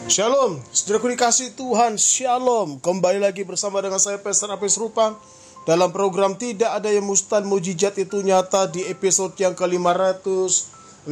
Shalom, saudaraku dikasih Tuhan, Shalom. Kembali lagi bersama dengan saya Pastor Apis Rupang dalam program Tidak Ada Yang Mustahil, Mujizat Itu Nyata di episode yang ke-565.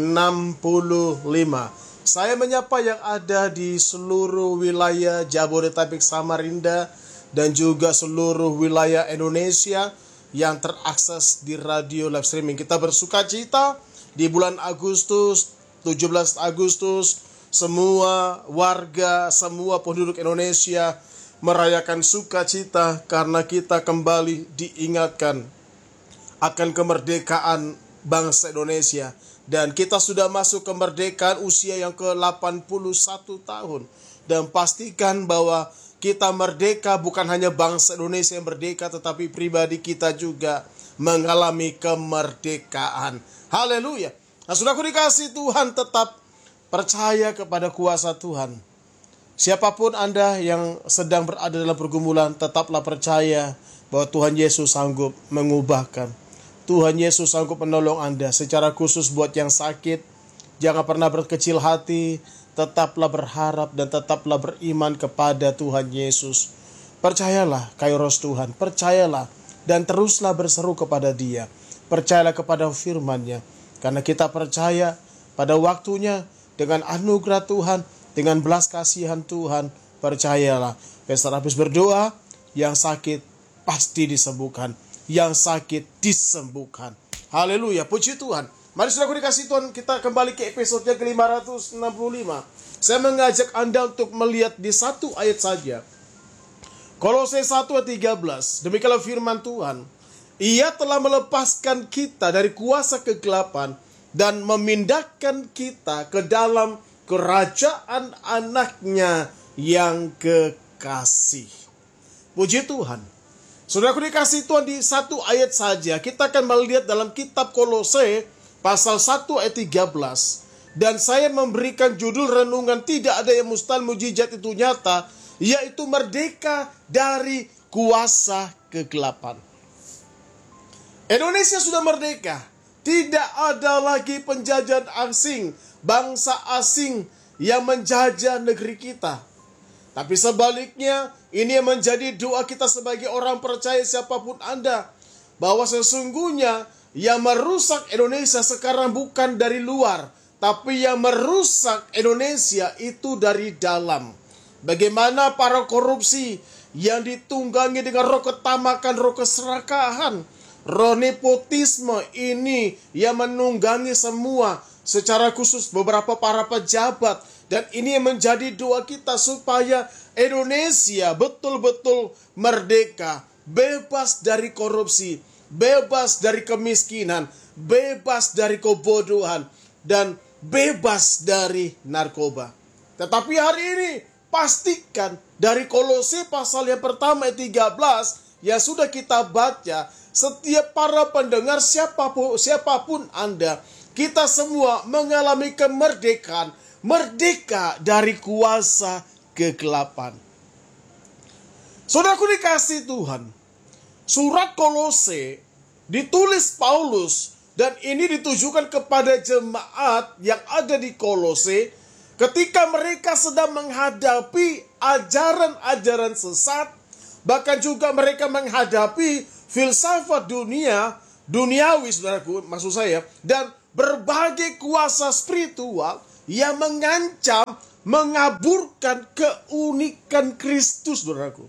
Saya menyapa yang ada di seluruh wilayah Jabodetabek, Samarinda, dan juga seluruh wilayah Indonesia yang terakses di radio live streaming. Kita bersuka cita di bulan Agustus, 17 Agustus, semua warga, semua penduduk Indonesia merayakan sukacita karena kita kembali diingatkan akan kemerdekaan bangsa Indonesia. Dan kita sudah masuk kemerdekaan usia yang ke-81 tahun. Dan pastikan bahwa kita merdeka, bukan hanya bangsa Indonesia yang merdeka, tetapi pribadi kita juga mengalami kemerdekaan. Haleluya. Nah, saudaraku dikasih Tuhan, tetap percaya kepada kuasa Tuhan. Siapapun Anda yang sedang berada dalam pergumulan, tetaplah percaya bahwa Tuhan Yesus sanggup mengubahkan. Tuhan Yesus sanggup menolong Anda. Secara khusus buat yang sakit, jangan pernah berkecil hati. Tetaplah berharap dan tetaplah beriman kepada Tuhan Yesus. Percayalah kairos Tuhan. Percayalah dan teruslah berseru kepada Dia. Percayalah kepada firman-Nya. Karena kita percaya pada waktunya, dengan anugerah Tuhan, dengan belas kasihan Tuhan, percayalah. Pastor Apis berdoa, yang sakit pasti disembuhkan. Yang sakit disembuhkan. Haleluya, puji Tuhan. Mari saudaraku dikasih Tuhan, kita kembali ke episode yang ke-565. Saya mengajak Anda untuk melihat di satu ayat saja. Kolose 1 ayat 13. Demikianlah firman Tuhan. Ia telah melepaskan kita dari kuasa kegelapan dan memindahkan kita ke dalam kerajaan anaknya yang kekasih. Puji Tuhan. Saudaraku dikasih Tuhan, di satu ayat saja kita akan melihat dalam kitab Kolose pasal 1 ayat 13. Dan saya memberikan judul renungan Tidak Ada Yang Mustahil, Mujizat Itu Nyata, yaitu merdeka dari kuasa kegelapan. Indonesia sudah merdeka. Tidak ada lagi penjajahan asing, bangsa asing yang menjajah negeri kita. Tapi sebaliknya, ini yang menjadi doa kita sebagai orang percaya siapapun Anda, bahwa sesungguhnya yang merusak Indonesia sekarang bukan dari luar, tapi yang merusak Indonesia itu dari dalam. Bagaimana para korupsi yang ditunggangi dengan roh ketamakan, roh keserakahan, roh nepotisme ini yang menunggangi semua, secara khusus beberapa para pejabat. Dan ini yang menjadi doa kita supaya Indonesia betul-betul merdeka, bebas dari korupsi, bebas dari kemiskinan, bebas dari kebodohan, dan bebas dari narkoba. Tetapi hari ini pastikan dari Kolose pasal yang pertama ayat 13 yang sudah kita baca, setiap para pendengar siapapun Anda, kita semua mengalami kemerdekaan, merdeka dari kuasa kegelapan. Saudaraku dikasih Tuhan, surat Kolose ditulis Paulus, dan ini ditujukan kepada jemaat yang ada di Kolose ketika mereka sedang menghadapi ajaran-ajaran sesat, bahkan juga mereka menghadapi filsafat duniawi, saudaraku, maksud saya, dan berbagai kuasa spiritual yang mengancam mengaburkan keunikan Kristus, saudaraku.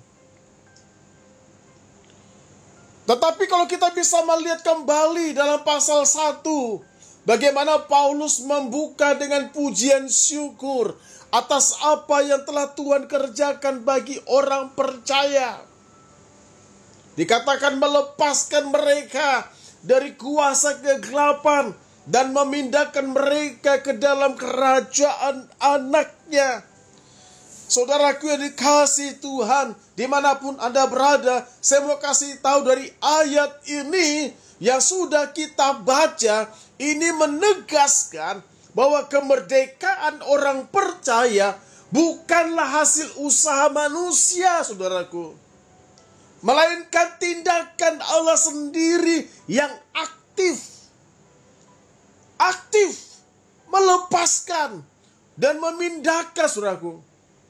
Tetapi kalau kita bisa melihat kembali dalam pasal 1, bagaimana Paulus membuka dengan pujian syukur atas apa yang telah Tuhan kerjakan bagi orang percaya. Dikatakan melepaskan mereka dari kuasa kegelapan dan memindahkan mereka ke dalam kerajaan anaknya. Saudaraku yang dikasih Tuhan, dimanapun Anda berada, saya mau kasih tahu dari ayat ini yang sudah kita baca, ini menegaskan bahwa kemerdekaan orang percaya bukanlah hasil usaha manusia, saudaraku, melainkan tindakan Allah sendiri yang aktif melepaskan dan memindahkan, saudaraku.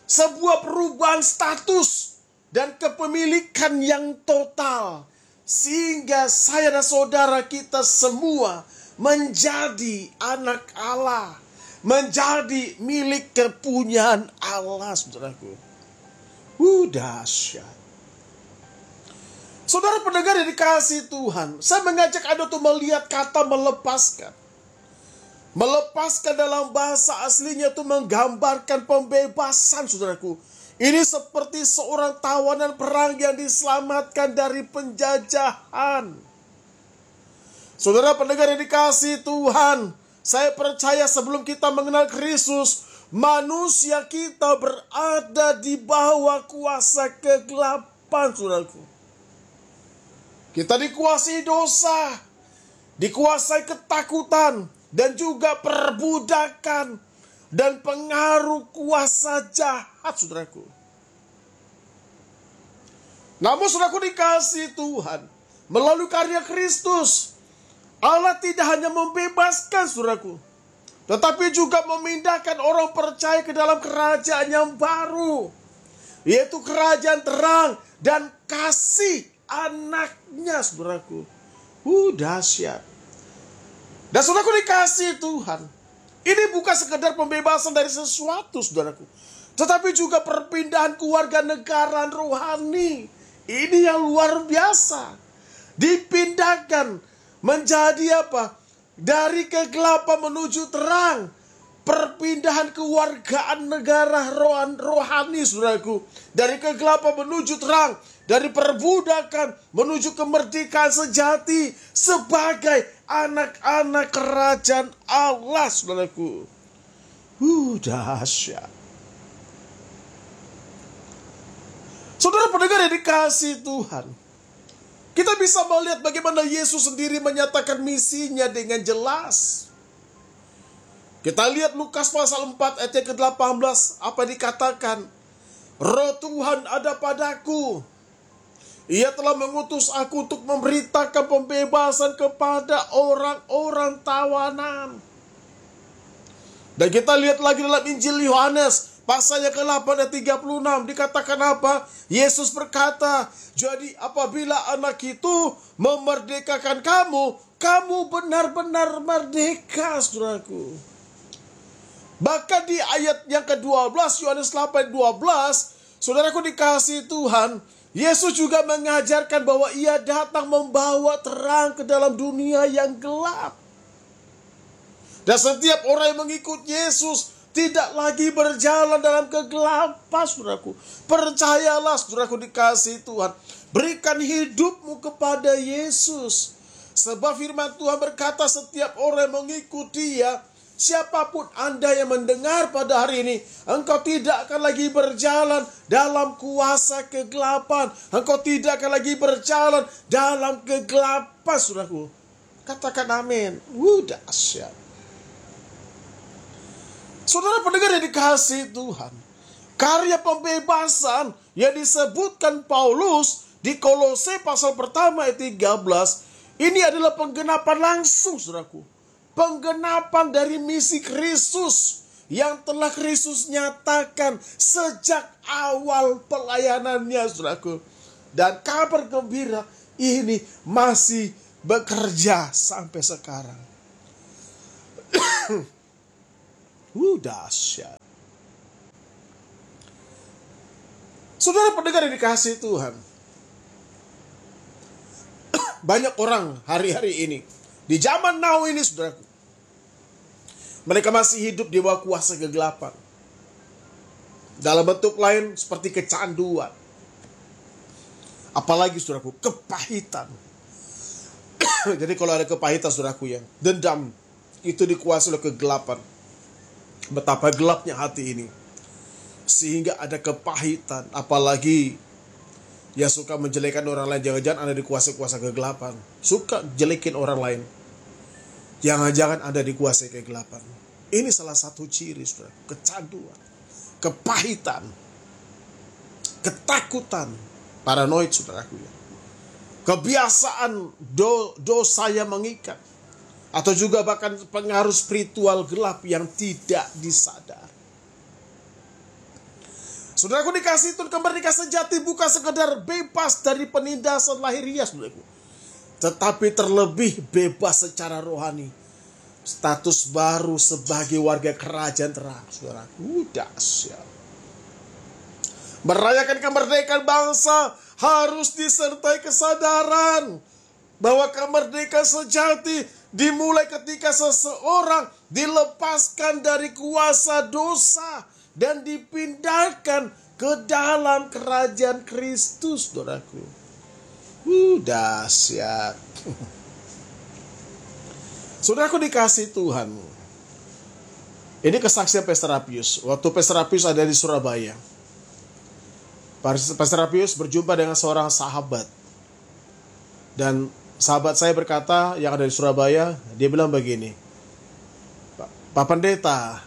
sebuah perubahan status dan kepemilikan yang total, sehingga saya dan saudara kita semua menjadi anak Allah, menjadi milik kepunyaan Allah, saudaraku. Dahsyat. Saudara pendengar yang dikasihi Tuhan, saya mengajak Anda untuk melihat kata melepaskan. Melepaskan dalam bahasa aslinya itu menggambarkan pembebasan, saudaraku. Ini seperti seorang tawanan perang yang diselamatkan dari penjajahan. Saudara pendengar yang dikasihi Tuhan, saya percaya sebelum kita mengenal Kristus, manusia kita berada di bawah kuasa kegelapan, saudaraku. Kita dikuasai dosa, dikuasai ketakutan, dan juga perbudakan dan pengaruh kuasa jahat, saudaraku. Namun saudaraku dikasihi Tuhan, melalui karya Kristus, Allah tidak hanya membebaskan, saudaraku, tetapi juga memindahkan orang percaya ke dalam kerajaan yang baru, yaitu kerajaan terang dan kasih anaknya, saudaraku. Dahsyat. Dan saudaraku dikasihi Tuhan, ini bukan sekedar pembebasan dari sesuatu, saudaraku, tetapi juga perpindahan keluarga negaraan rohani. Ini yang luar biasa. Dipindahkan menjadi apa? Dari kegelapan menuju terang. Perpindahan kewargaan negara rohani, saudaraku. Dari kegelapan menuju terang. Dari perbudakan menuju kemerdekaan sejati sebagai anak-anak kerajaan Allah, saudaraku. Dahsyat. Saudara pendengar yang dikasihi Tuhan, kita bisa melihat bagaimana Yesus sendiri menyatakan misinya dengan jelas. Kita lihat Lukas pasal 4 ayat ke-18, apa dikatakan? Roh Tuhan ada padaku. Ia telah mengutus aku untuk memberitakan pembebasan kepada orang-orang tawanan. Dan kita lihat lagi dalam Injil Yohanes, pasal yang ke-8 ayat 36, dikatakan apa? Yesus berkata, jadi apabila anak itu memerdekakan kamu, kamu benar-benar merdeka, saudaraku. Bahkan di ayat yang ke-12, Yohanes 8 12, saudaraku dikasihi Tuhan, Yesus juga mengajarkan bahwa ia datang membawa terang ke dalam dunia yang gelap. Dan setiap orang yang mengikut Yesus tidak lagi berjalan dalam kegelapan, saudaraku. Percayalah, saudaraku dikasihi Tuhan. Berikan hidupmu kepada Yesus. Sebab firman Tuhan berkata setiap orang yang mengikut Dia, siapapun Anda yang mendengar pada hari ini, engkau tidak akan lagi berjalan dalam kuasa kegelapan. Engkau tidak akan lagi berjalan dalam kegelapan, saudaraku. Katakan amin. Dahsyat. Saudara pendengar yang dikasihi Tuhan, karya pembebasan yang disebutkan Paulus di Kolose pasal pertama ayat 13, ini adalah penggenapan langsung, saudaraku. Penggenapan dari misi Kristus yang telah Kristus nyatakan sejak awal pelayanannya, saudaraku. Dan kabar gembira ini masih bekerja sampai sekarang. Dahsyat. Saudara pendengar yang dikasihi Tuhan, banyak orang hari-hari ini, di zaman now ini, saudaraku, mereka masih hidup di bawah kuasa kegelapan. Dalam bentuk lain seperti kecanduan. Apalagi, saudaraku, kepahitan. Jadi kalau ada kepahitan, saudaraku, yang dendam, itu dikuasai oleh kegelapan. Betapa gelapnya hati ini. Sehingga ada kepahitan. Apalagi yang suka menjelekan orang lain. Jangan-jangan Anda dikuasai kuasa kegelapan. Suka jelekin orang lain. Jangan-jangan Anda dikuasai kegelapan. Ini salah satu ciri, saudara. Kecanduan. Kepahitan. Ketakutan. Paranoid, saudaraku. Kebiasaan dosa yang mengikat. Atau juga bahkan pengaruh spiritual gelap yang tidak disadar. Saudaraku dikasih Tuhan, kemerdekaan sejati bukan sekedar bebas dari penindasan lahiriah, saudaraku, tetapi terlebih bebas secara rohani. Status baru sebagai warga kerajaan terang, saudaraku. Dahsyat. Merayakan kemerdekaan bangsa harus disertai kesadaran bahwa kemerdekaan sejati dimulai ketika seseorang dilepaskan dari kuasa dosa dan dipindahkan ke dalam kerajaan Kristus, saudaraku. Dahsyat. Saudaraku dikasih Tuhan. Ini kesaksian Pastor Apius. Waktu Pastor Apius ada di Surabaya, Pastor Apius berjumpa dengan seorang sahabat. Dan sahabat saya berkata, yang ada di Surabaya, dia bilang begini, Pak Pendeta,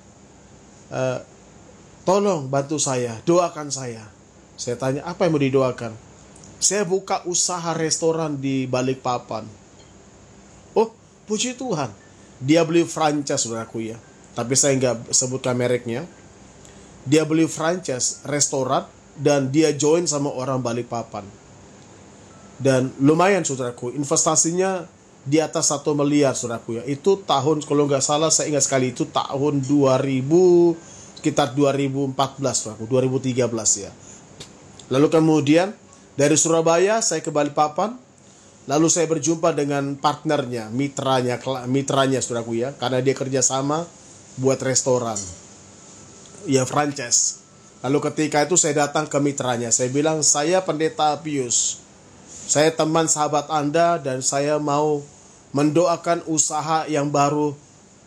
tolong bantu saya, doakan saya. Saya tanya, apa yang mau didoakan? Saya buka usaha restoran di Balikpapan. Oh, puji Tuhan. Dia beli franchise, saudaraku ya. Tapi saya nggak sebutkan mereknya. Dia beli franchise restoran dan dia join sama orang Balikpapan. Dan lumayan, saudaraku, investasinya di atas 1 miliar, saudaraku ya. Itu tahun, kalau nggak salah, saya ingat sekali, itu tahun 2000, sekitar 2014, saudaraku, 2013 ya. Lalu kemudian dari Surabaya saya ke Balikpapan. Lalu saya berjumpa dengan partnernya, mitranya, saudaraku ya. Karena dia kerjasama buat restoran, ya franchise. Lalu ketika itu saya datang ke mitranya. Saya bilang, saya Pendeta Apius. Saya teman sahabat Anda dan saya mau mendoakan usaha yang baru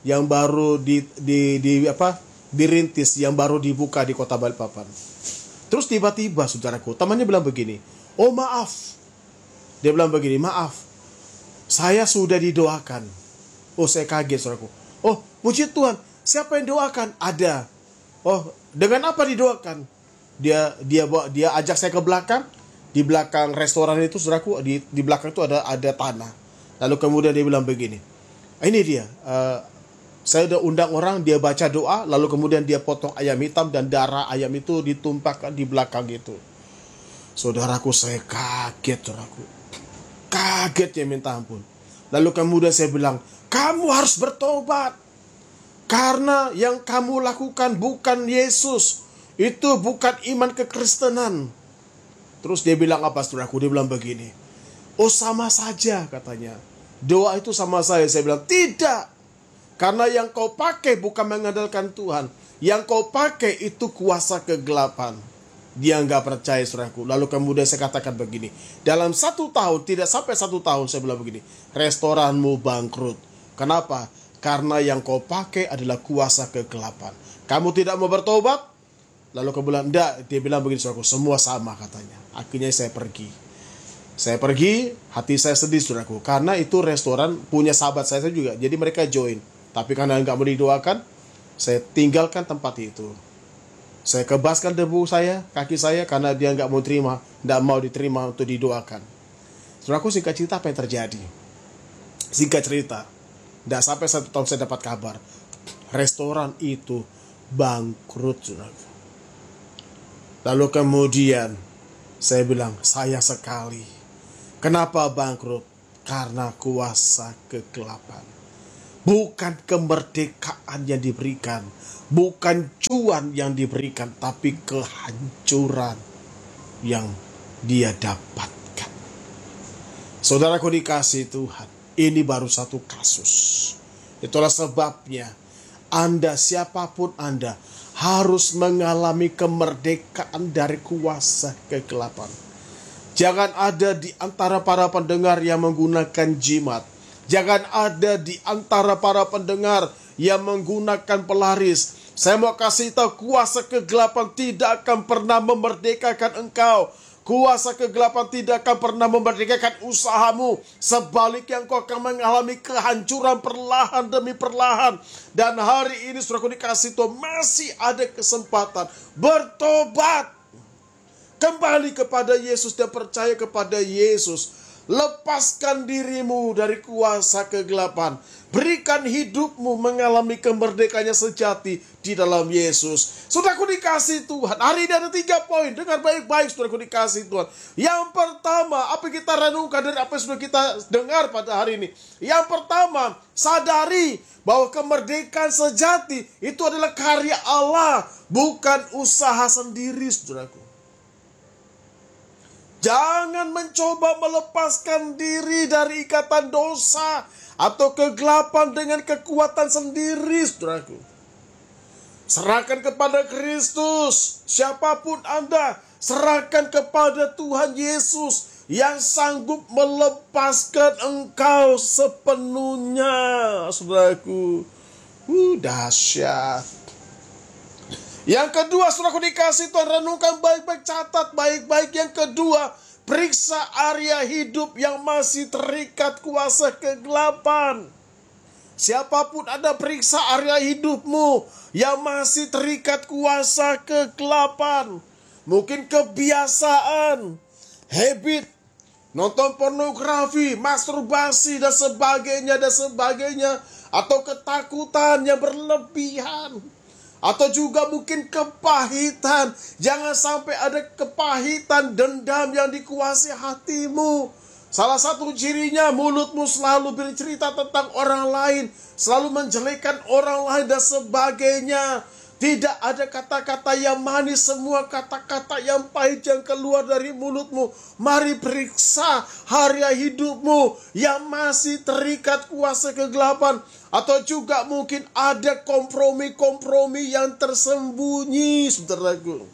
dirintis, yang baru dibuka di kota Balikpapan. Terus tiba-tiba, saudaraku, temannya bilang begini, oh maaf. Dia bilang begini, maaf, saya sudah didoakan. Oh, saya kaget, saudaraku. Oh, puji Tuhan, siapa yang doakan? Ada. Oh, dengan apa didoakan? Dia ajak saya ke belakang. Di belakang restoran itu, saudaraku, di belakang itu ada tanah. Lalu kemudian dia bilang begini, ini dia, saya udah undang orang, dia baca doa, lalu kemudian dia potong ayam hitam dan darah ayam itu ditumpahkan di belakang itu. Saudaraku, saya kaget, saudaraku. Kaget ya minta ampun. Lalu kemudian saya bilang, kamu harus bertobat. Karena yang kamu lakukan bukan Yesus. Itu bukan iman kekristenan. Terus dia bilang apa, saudaraku? Dia bilang begini, oh sama saja katanya. Doa itu sama saya. Saya bilang, tidak. Karena yang kau pakai bukan mengandalkan Tuhan. Yang kau pakai itu kuasa kegelapan. Dia nggak percaya, saudaraku. Lalu kemudian saya katakan begini, dalam 1 tahun, tidak sampai 1 tahun, saya bilang begini, restoranmu bangkrut. Kenapa? Karena yang kau pakai adalah kuasa kegelapan. Kamu tidak mau bertobat? Lalu kemudian, enggak. Dia bilang begini, saudaraku, semua sama katanya. Akhirnya saya pergi. Hati saya sedih, saudaraku. Karena itu restoran punya sahabat saya juga. Jadi mereka join. Tapi karena nggak mau didoakan, saya tinggalkan tempat itu. Saya kebaskan debu saya, kaki saya, karena dia nggak mau diterima untuk didoakan. Saudaraku, singkat cerita apa yang terjadi? Singkat cerita, tidak sampai 1 tahun saya dapat kabar, restoran itu bangkrut, saudaraku. Lalu kemudian saya bilang, sayang sekali. Kenapa bangkrut? Karena kuasa kegelapan. Bukan kemerdekaan yang diberikan, bukan cuan yang diberikan, tapi kehancuran yang dia dapatkan. Saudaraku dikasih Tuhan, ini baru satu kasus. Itulah sebabnya Anda, siapapun Anda, harus mengalami kemerdekaan dari kuasa kegelapan. Jangan ada di antara para pendengar yang menggunakan jimat. Jangan ada di antara para pendengar yang menggunakan pelaris. Saya mau kasih tahu, kuasa kegelapan tidak akan pernah memerdekakan engkau. Kuasa kegelapan tidak akan pernah memerdekakan usahamu. Sebaliknya, engkau akan mengalami kehancuran perlahan demi perlahan. Dan hari ini, saudaraku dikasih Tuhan, masih ada kesempatan bertobat. Kembali kepada Yesus dan percaya kepada Yesus. Lepaskan dirimu dari kuasa kegelapan. Berikan hidupmu mengalami kemerdekaannya sejati di dalam Yesus. Saudaraku dikasih Tuhan, hari ini ada 3 poin. Dengar baik-baik saudaraku dikasih Tuhan. Yang pertama, apa yang kita renungkan dari apa yang sudah kita dengar pada hari ini. Yang pertama, sadari bahwa kemerdekaan sejati itu adalah karya Allah, bukan usaha sendiri, saudaraku. Jangan mencoba melepaskan diri dari ikatan dosa atau kegelapan dengan kekuatan sendiri, saudaraku. Serahkan kepada Kristus. Siapapun Anda, serahkan kepada Tuhan Yesus yang sanggup melepaskan engkau sepenuhnya, saudaraku. Dahsyat. Yang kedua, saudaraku dikasih Tuhan, renungkan baik-baik, catat baik-baik. Yang kedua, periksa area hidup yang masih terikat kuasa kegelapan. Siapapun Anda, periksa area hidupmu yang masih terikat kuasa kegelapan. Mungkin kebiasaan, habit, nonton pornografi, masturbasi, dan sebagainya. Atau ketakutan yang berlebihan. Atau juga mungkin kepahitan. Jangan sampai ada kepahitan, dendam yang dikuasai hatimu. Salah satu cirinya, mulutmu selalu bercerita tentang orang lain, selalu menjelekkan orang lain dan sebagainya. Tidak ada kata-kata yang manis, semua kata-kata yang pahit yang keluar dari mulutmu. Mari periksa area hidupmu yang masih terikat kuasa kegelapan. Atau juga mungkin ada kompromi-kompromi yang tersembunyi, saudaraku.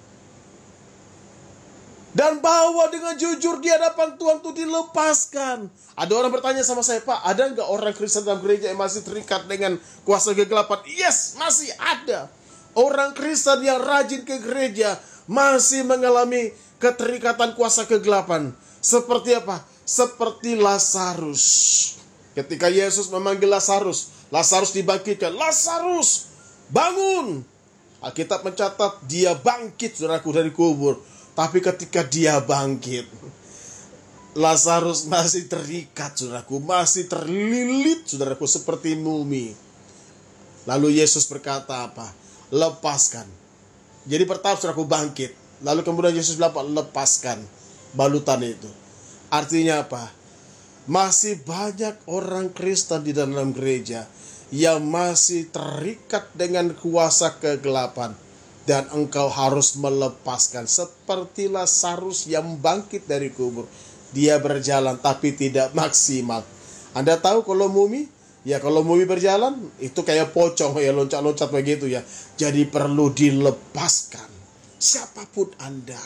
Dan bawa dengan jujur di hadapan Tuhan untuk dilepaskan. Ada orang bertanya sama saya, Pak, ada nggak orang Kristen dalam gereja yang masih terikat dengan kuasa kegelapan? Yes, masih ada. Orang Kristen yang rajin ke gereja masih mengalami keterikatan kuasa kegelapan. Seperti apa? Seperti Lazarus. Ketika Yesus memanggil Lazarus, Lazarus dibangkitkan. Lazarus, bangun! Alkitab mencatat dia bangkit, saudaraku, dari kubur. Tapi ketika dia bangkit, Lazarus masih terikat, saudaraku, masih terlilit, saudaraku, seperti mumi. Lalu Yesus berkata apa? Lepaskan. Jadi pertama, saudaraku, bangkit. Lalu kemudian Yesus bilang, lepaskan balutan itu. Artinya apa? Masih banyak orang Kristen di dalam gereja yang masih terikat dengan kuasa kegelapan. Dan engkau harus melepaskan. Seperti Lazarus yang bangkit dari kubur. Dia berjalan tapi tidak maksimal. Anda tahu kalau mumi? Ya kalau mumi berjalan, itu kayak pocong, ya loncat-loncat begitu ya. Jadi perlu dilepaskan. Siapapun Anda.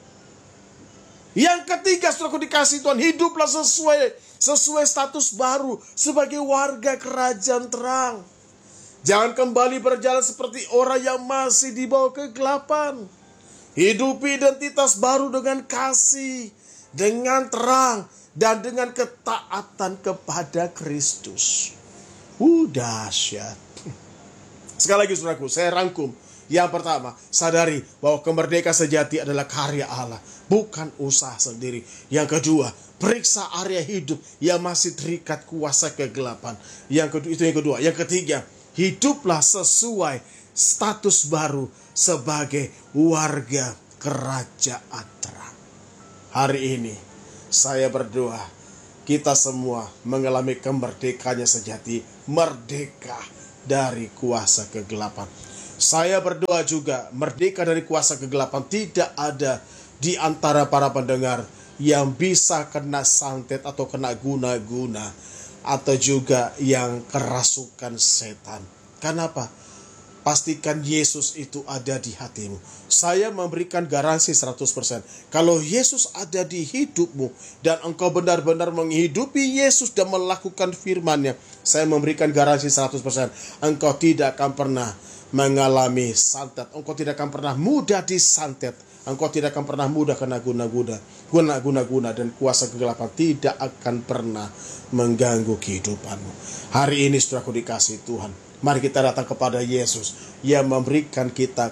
Yang ketiga, saudaraku dikasih Tuhan, hiduplah sesuai status baru sebagai warga kerajaan terang. Jangan kembali berjalan seperti orang yang masih di bawah kegelapan. Hidupi identitas baru dengan kasih, dengan terang, dan dengan ketaatan kepada Kristus. Dahsyat. Sekali lagi saudaraku, saya rangkum. Yang pertama, sadari bahwa kemerdekaan sejati adalah karya Allah, bukan usaha sendiri. Yang kedua, periksa area hidup yang masih terikat kuasa kegelapan. Itu yang kedua. Yang ketiga, hiduplah sesuai status baru sebagai warga kerajaan terang. Hari ini, saya berdoa, kita semua mengalami kemerdekaannya sejati, merdeka dari kuasa kegelapan. Saya berdoa juga, merdeka dari kuasa kegelapan. Tidak ada di antara para pendengar yang bisa kena santet atau kena guna-guna, atau juga yang kerasukan setan. Kenapa? Pastikan Yesus itu ada di hatimu. Saya memberikan garansi 100%. Kalau Yesus ada di hidupmu dan engkau benar-benar menghidupi Yesus dan melakukan firman-Nya, saya memberikan garansi 100%. Engkau tidak akan pernah mengalami santet. Engkau tidak akan pernah mudah disantet. Engkau tidak akan pernah mudah kena guna-guna dan kuasa kegelapan tidak akan pernah mengganggu kehidupanmu. Hari ini saudaraku dikasih Tuhan, mari kita datang kepada Yesus yang memberikan kita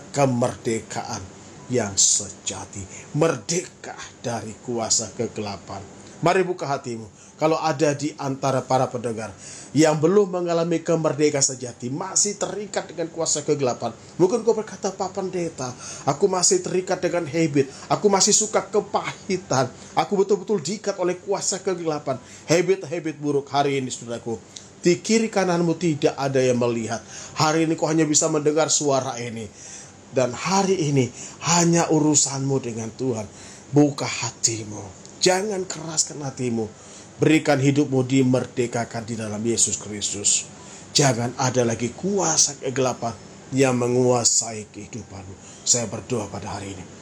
kemerdekaan yang sejati. Merdeka dari kuasa kegelapan. Mari buka hatimu. Kalau ada di antara para pendengar yang belum mengalami kemerdekaan sejati, masih terikat dengan kuasa kegelapan. Mungkin kau berkata, Pak Pendeta, aku masih terikat dengan habit. Aku masih suka kepahitan. Aku betul-betul diikat oleh kuasa kegelapan. Habit-habit buruk. Hari ini, saudaraku, di kiri kananmu tidak ada yang melihat. Hari ini kau hanya bisa mendengar suara ini. Dan hari ini hanya urusanmu dengan Tuhan. Buka hatimu. Jangan keraskan hatimu. Berikan hidupmu dimerdekakan di dalam Yesus Kristus. Jangan ada lagi kuasa kegelapan yang menguasai kehidupanmu. Saya berdoa pada hari ini.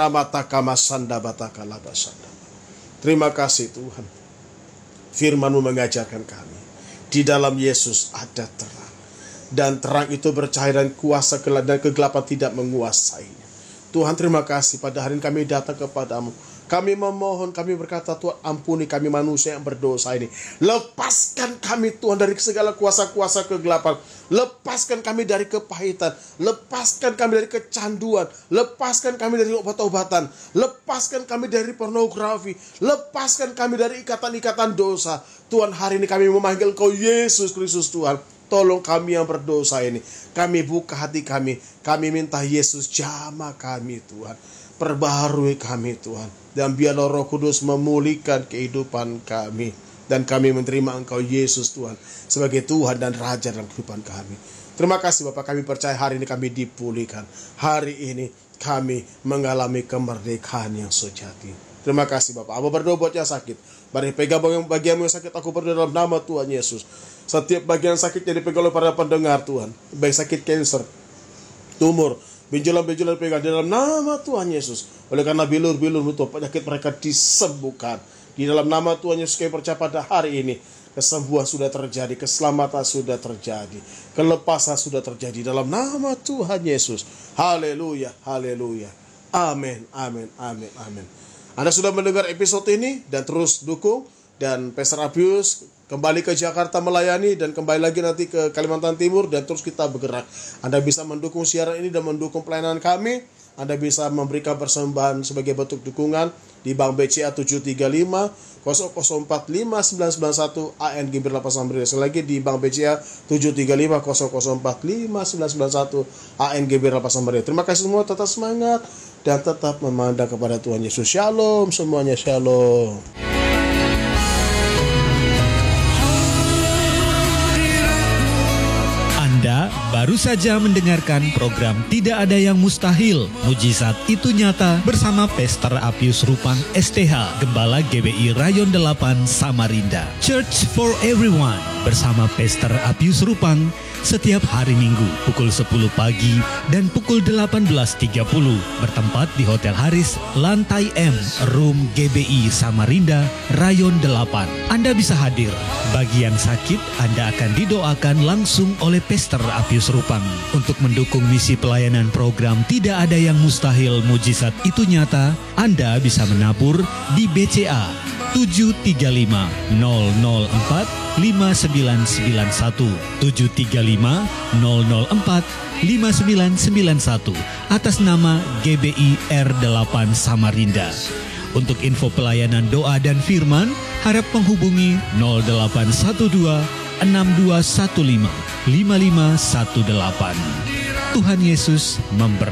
Terima kasih Tuhan. Firman-Mu mengajarkan kami. Di dalam Yesus ada terang. Dan terang itu bercahaya dan kuasa dan kegelapan tidak menguasainya. Tuhan, terima kasih pada hari ini kami datang kepadamu. Kami memohon, kami berkata, Tuhan, ampuni kami manusia yang berdosa ini. Lepaskan kami, Tuhan, dari segala kuasa-kuasa kegelapan. Lepaskan kami dari kepahitan. Lepaskan kami dari kecanduan. Lepaskan kami dari obat-obatan. Lepaskan kami dari pornografi. Lepaskan kami dari ikatan-ikatan dosa. Tuhan, hari ini kami memanggil Kau Yesus Kristus, Tuhan. Tolong kami yang berdosa ini. Kami buka hati kami. Kami minta Yesus jamah kami, Tuhan. Perbaharui kami, Tuhan. Dan biarlah Roh Kudus memulihkan kehidupan kami. Dan kami menerima Engkau Yesus, Tuhan, sebagai Tuhan dan Raja dalam kehidupan kami. Terima kasih Bapak, kami percaya hari ini kami dipulihkan. Hari ini kami mengalami kemerdekaan yang sejati. Terima kasih Bapak. Aku berdoa buat yang sakit. Mari pegang bagian yang sakit, aku berdoa dalam nama Tuhan Yesus. Setiap bagian sakit yang dipegang oleh para pendengar, Tuhan. Baik sakit kanker, tumor, benjolan-benjolan dipegang dalam nama Tuhan Yesus. Oleh karena bilur-bilur itu penyakit mereka disembuhkan. Di dalam nama Tuhan Yesus kami percaya pada hari ini. Kesembuhan sudah terjadi, keselamatan sudah terjadi, kelepasan sudah terjadi dalam nama Tuhan Yesus. Haleluya, haleluya. Amin, amin, amin, amin. Anda sudah mendengar episode ini dan terus dukung. Dan Pastor Abius kembali ke Jakarta melayani dan kembali lagi nanti ke Kalimantan Timur dan terus kita bergerak. Anda bisa mendukung siaran ini dan mendukung pelayanan kami. Anda bisa memberikan persembahan sebagai bentuk dukungan di Bank BCA 735 0045 991 ANG Berlapa Samarinda. Sekali lagi di Bank BCA 735 0045 991 ANG Berlapa Samarinda. Terima kasih semua, tetap semangat dan tetap memandang kepada Tuhan Yesus. Shalom semuanya, shalom. Anda baru saja mendengarkan program Tidak Ada Yang Mustahil, Mujizat Itu Nyata bersama Pastor Abius Rupang STH, Gembala GBI Rayon 8 Samarinda. Church for Everyone bersama Pastor Abius Rupang setiap hari Minggu pukul 10 pagi dan pukul 18.30 bertempat di Hotel Haris, Lantai M, Room GBI Samarinda, Rayon 8. Anda bisa hadir. Bagi yang sakit, Anda akan didoakan langsung oleh Pastor Abius Rupang. Untuk mendukung misi pelayanan program Tidak Ada Yang Mustahil, Mujizat Itu Nyata, Anda bisa menabur di BCA 735 004 5991 735 004 5991 atas nama GBI R8 Samarinda. Untuk info pelayanan doa dan firman, harap menghubungi 0812 6215 5518. Tuhan Yesus memberkati.